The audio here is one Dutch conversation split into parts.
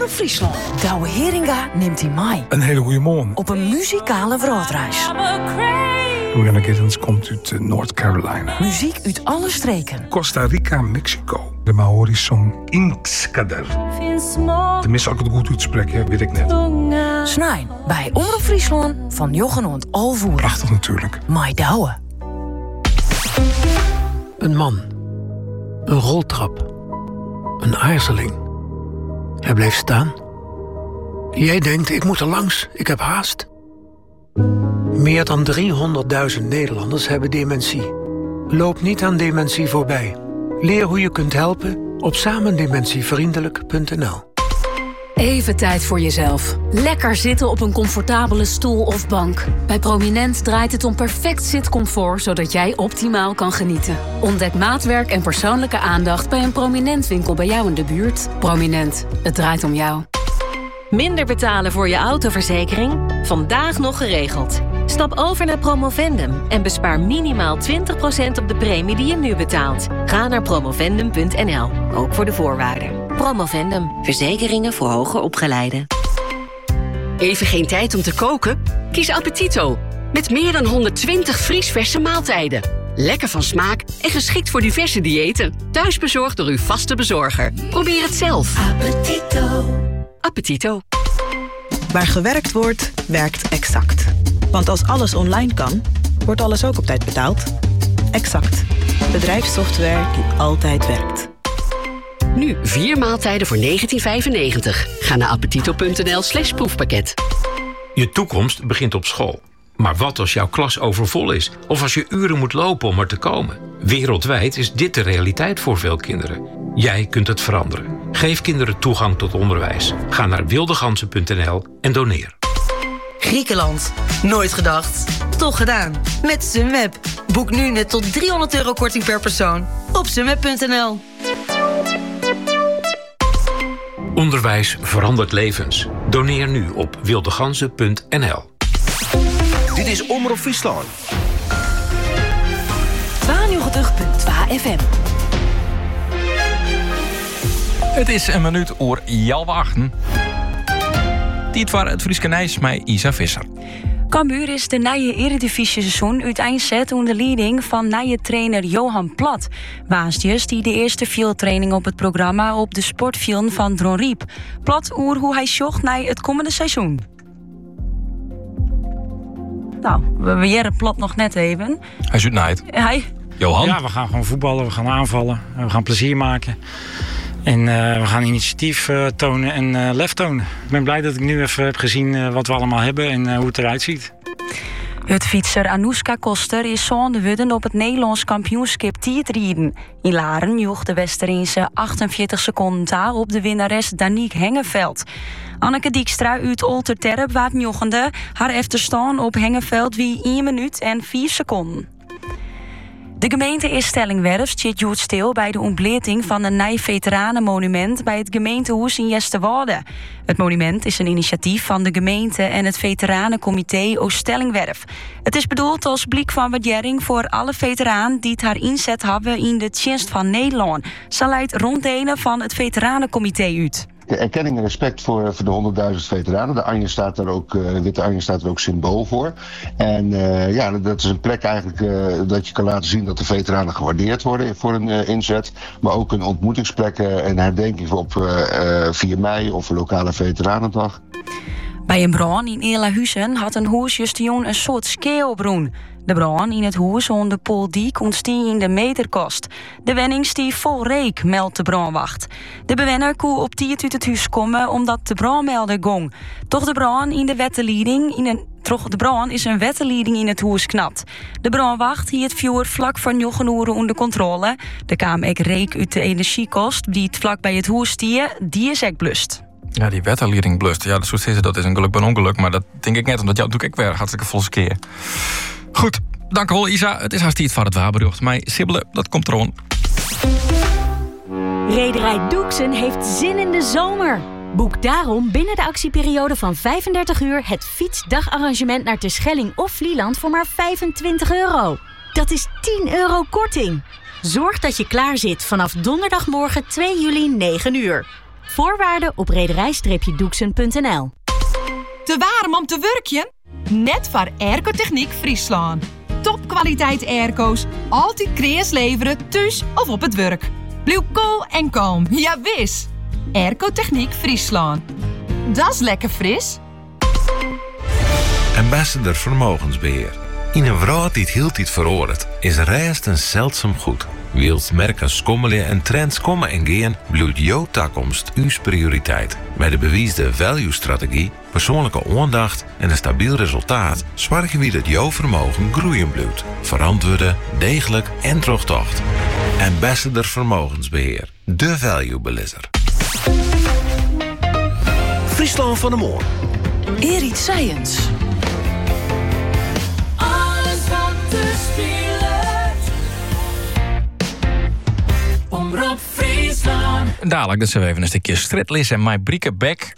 Omroep Friesland. Douwe Heringa neemt hij mee. Een hele goede morgen. Op een muzikale wereldreis. Rihanna Giddens komt uit North Carolina. Muziek uit alle streken. Costa Rica, Mexico. De Maori-song Inkskader. Tenminste, als ik het goed uitspreek, weet ik net. Snij bij Omroep Friesland van Jochen Alvoer. Prachtig natuurlijk. Mai Douwe. Een man. Een roltrap. Een aarzeling. Hij bleef staan. Jij denkt, ik moet er langs, ik heb haast. Meer dan 300.000 Nederlanders hebben dementie. Loop niet aan dementie voorbij. Leer hoe je kunt helpen op samendementievriendelijk.nl. Even tijd voor jezelf. Lekker zitten op een comfortabele stoel of bank. Bij Prominent draait het om perfect zitcomfort, zodat jij optimaal kan genieten. Ontdek maatwerk en persoonlijke aandacht bij een Prominent winkel bij jou in de buurt. Prominent, het draait om jou. Minder betalen voor je autoverzekering? Vandaag nog geregeld. Stap over naar Promovendum en bespaar minimaal 20% op de premie die je nu betaalt. Ga naar promovendum.nl, ook voor de voorwaarden. Promovendum, verzekeringen voor hoger opgeleiden. Even geen tijd om te koken? Kies Appetito. Met meer dan 120 vriesverse maaltijden. Lekker van smaak en geschikt voor diverse diëten. Thuis bezorgd door uw vaste bezorger. Probeer het zelf. Appetito. Waar gewerkt wordt, werkt Exact. Want als alles online kan, wordt alles ook op tijd betaald. Exact. Bedrijfssoftware die altijd werkt. Nu 4 maaltijden voor €19,95. Ga naar appetito.nl/proefpakket. Je toekomst begint op school. Maar wat als jouw klas overvol is? Of als je uren moet lopen om er te komen? Wereldwijd is dit de realiteit voor veel kinderen. Jij kunt het veranderen. Geef kinderen toegang tot onderwijs. Ga naar wildegansen.nl en doneer. Griekenland. Nooit gedacht. Toch gedaan. Met Sunweb. Boek nu net tot €300 korting per persoon. Op sunweb.nl. Onderwijs verandert levens. Doneer nu op wildegansen.nl. Dit is Omroep Friesland. 92.2 FM. Het is een minuut oor half 8. Dit was het Frieske Nijs met Isa Visser. Cambuur is de nieuwe Eredivisie-seizoen uiteenzet onder leiding van nieuwe trainer Johan Plat. Waasjes die de eerste fieldtraining op het programma op de sportfield van Dron Riep. Plat oer hoe hij zocht naar het komende seizoen. Nou, we jaren Plat nog net even. Hij zit niet. Johan? Ja, we gaan gewoon voetballen, we gaan aanvallen, we gaan plezier maken. En we gaan initiatief tonen en lef tonen. Ik ben blij dat ik nu even heb gezien wat we allemaal hebben en hoe het eruit ziet. Het fietser Anouska Koster is zoande worden op het Nederlands kampioenschap tijdrijden. In Laren joeg de Westerense 48 seconden ta op de winnares Danique Hengeveld. Anneke Dijkstra uit Olterterp waard jochende. Haar efterstaan op Hengeveld wie 1 minuut en 4 seconden. De gemeente Stellingwerf zit joet stil bij de ontbleting van een nieuw veteranenmonument bij het gemeentehuis in Jesterwoude. Het monument is een initiatief van de gemeente en het veteranencomité Oost-Stellingwerf. Het is bedoeld als blijk van waardering voor alle veteranen die het haar inzet hebben in de dienst van Nederland. Ze leidt ronddelen van het veteranencomité uit. De erkenning en respect voor de 100.000 veteranen. De anje staat daar ook, witte anje staat er ook symbool voor. En dat is een plek eigenlijk dat je kan laten zien dat de veteranen gewaardeerd worden voor hun inzet. Maar ook een ontmoetingsplek en herdenking op 4 mei of een lokale veteranendag. Bij een brand in Eerlahuizen had een huis justion een soort skeeuwbroen. De brand in het huis onder Pooldiek ontstie in de meterkost. De wenning stief vol reek, meldt de brandwacht. De bewenner kon op 10 uit het huis komen omdat de brandmelder gong. Toch de brand is een wetterleiding in het huis knapt. De brandwacht hield het vuur vlak voor 9 uur onder controle. Er kwam ook reek uit de energiekost die het vlak bij het huis stier, die is ook blust. Ja, die wetterleiding blust. Ja, dat is een geluk bij een ongeluk. Maar dat denk ik net, omdat jou doe ik weer hartstikke volse keer. Goed, dank u wel Isa. Het is hartstikke van het waarbericht. Maar Sibbelen, dat komt erom. Rederij Doeksen heeft zin in de zomer. Boek daarom binnen de actieperiode van 35 uur... het fietsdagarrangement naar Terschelling of Vlieland voor maar €25. Dat is €10 korting. Zorg dat je klaar zit vanaf donderdagmorgen 2 juli 9 uur. Voorwaarden op rederij-doeksen.nl. Te warm om te werkje? Net voor Airco-Techniek Friesland. Topkwaliteit airco's, altijd kreas leveren, thuis of op het werk. Blijf cool en kalm, ja wis. Airco-Techniek Friesland. Dat is lekker fris. Ambassador Vermogensbeheer. In een wereld die het heel tijd veroordeelt, is rest een zeldzaam goed. Wilt merken schommelen en trends komen en gaan, blijft jouw toekomst uw prioriteit. Bij de bewiesde value-strategie, persoonlijke aandacht en een stabiel resultaat zorgen we dat jouw vermogen groeien blijft. Verantwoorde, degelijk en terugtocht. Ambassador Vermogensbeheer. De value-belisser. Friesland van de Moor. Erik Science. Alles wat te spelen. Omroep Friesland. Dadelijk, dat zijn we even een stukje Stritlis en My Briekebek.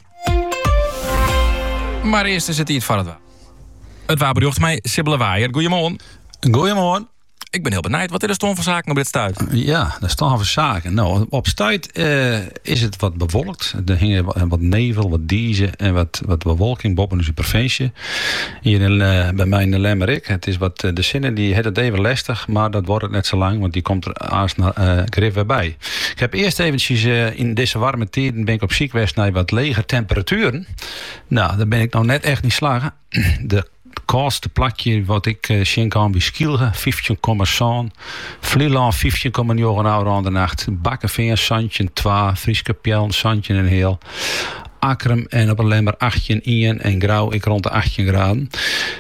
Maar eerst is het iets van het waar. Het waar bedoelt mij Sibylle Waaier. Goedemorgen. Goedemorgen. Ik ben heel benieuwd. Wat is de stand van zaken op dit stuit? Ja, de stand van zaken. Nou, op stuit is het wat bewolkt. Er hing wat nevel, wat diezen en wat bewolking boven de provincie. Hier bij mij in de Lemmerik. Het is wat de zinnen die het even lastig, maar dat wordt het net zo lang, want die komt er aast grif weer bij. Ik heb eerst eventjes in deze warme tijden ben ik op ziek geweest naar wat lege temperaturen. Nou, daar ben ik nou net echt niet slagen. De koudste plakje wat ik zien kan bij Skielge, 15,7. Vlieland, 15,9 euro aan de nacht. Bakkenveen, Santje 2. Frieske Pjel, Santje en heel. Akrum en op alleen maar 18 in en grauw, ik rond de 18 graden.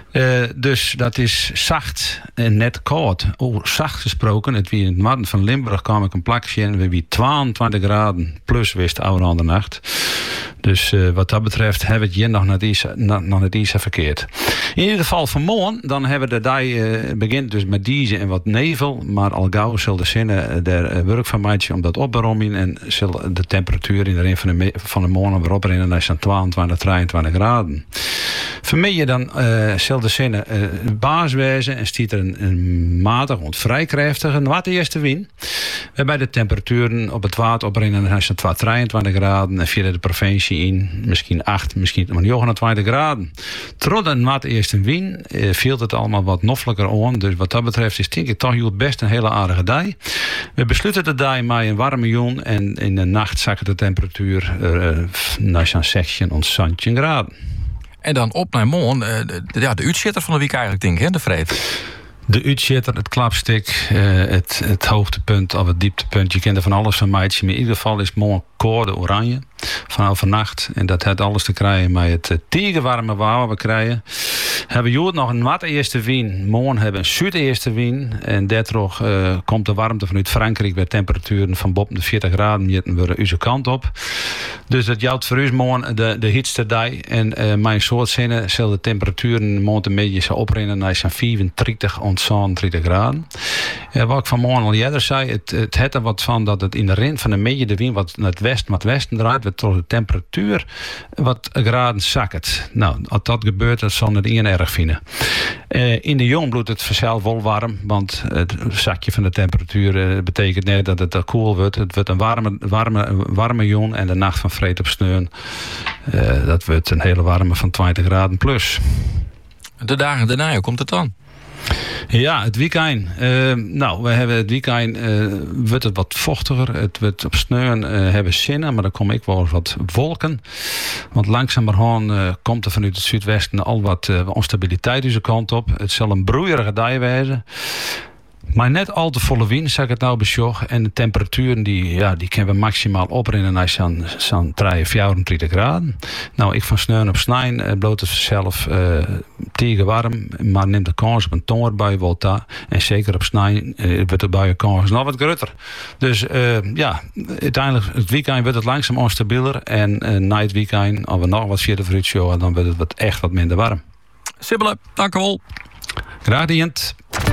Dus dat is zacht en net koud. Zacht gesproken, het wie in het midden van Limburg kwam ik een plakje en we wie 22 graden plus wist ouder aan de nacht. Dus wat dat betreft hebben we het hier nog net iets verkeerd. In ieder geval vanmorgen, dan hebben we de dag begint dus met diezen en wat nevel, maar al gauw zal de zinnen der werk van maatje om dat op te rommen en zal de temperatuur in de rin van de morgen weer oprennen naar 22, 23 graden. Vanmiddag dan zal de zinnen baas wezen en stiet er een matig, want vrij krachtige noordoosten wind. Waarbij de temperaturen op het water oprennen naar 23 graden en via de provincie in misschien 8, misschien 29 graden. Trots een noordoosten wind viel het allemaal wat noffelijker aan. Dus wat dat betreft is denk ik toch best een hele aardige dag. We besluiten de dag met een warme jong en in de nacht zakken de temperatuur naar 16 of 17 graden. En dan op naar morgen, de uitzitter van de week eigenlijk, denk ik, hè, de vreed. De uitzitter, het klapstik, het hoogtepunt of het dieptepunt. Je kent er van alles van meidje. Maar in ieder geval is morgen code oranje. Vanaf vannacht. En dat heeft alles te krijgen met het tegenwarme waar we krijgen. Hebben jullie nog een noord-eerste wind. Morgen hebben we een zuid-eerste wind. En daardoor komt de warmte vanuit Frankrijk bij temperaturen van boven de 40 graden. Je weer onze kant op. Dus dat geldt voor u morgen de hitste dag. En mijn soort zinnen zal de temperaturen morgen een beetje zo oprennen naar 34 of 30 graden. Wat ik vanmorgen al eerder zei. Het heeft er wat van dat het in de rin van de midden de wind wat naar het westen draait. Tot de temperatuur wat graden zakt. Nou, als dat gebeurt, dat zal het niet erg vinden. In de jongbloed het vanzelf wel warm, want het zakje van de temperatuur betekent net dat het koel wordt. Het wordt een warme jong en de nacht van vreed op sneeuw. Dat wordt een hele warme van 20 graden plus. De dagen daarna, hoe komt het dan? Ja, het weekend. We hebben het weekend wordt het wat vochtiger. Het wordt op sneeuw hebben zinnen, maar dan kom ik wel wat wolken. Want langzamerhand komt er vanuit het zuidwesten al wat onstabiliteit deze kant op. Het zal een broeierige dag wezen. Maar net al te volle wind, zeg ik het nou besjoch. En de temperaturen die kunnen we maximaal oprennen naar zo'n 34 graden. Nou, ik van sneeuw op snijn bloot het zelf tegen warm. Maar neemt de kans op een tongerbui wel daar. En zeker op snijn wordt er bij een kans nog wat groter. Dus uiteindelijk het weekend wordt het langzaam onstabieler. En na het weekend, als we nog wat verder vooruit showen, dan wordt het echt wat minder warm. Sibylle, dank u wel. Graag gedaan.